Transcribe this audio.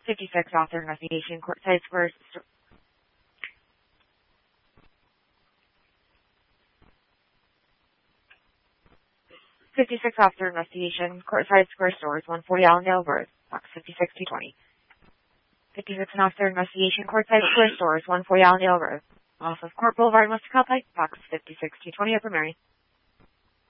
56 Officer Investigation, Courtside Square. 56 Officer Investigation, Courtside Square Stores, 140 Allendale Road, box 56220. 56 Officer Investigation, Courtside Square Stores, 140 Allendale Road, off of Court Boulevard, West Calpite, box 56220, Upper Mary.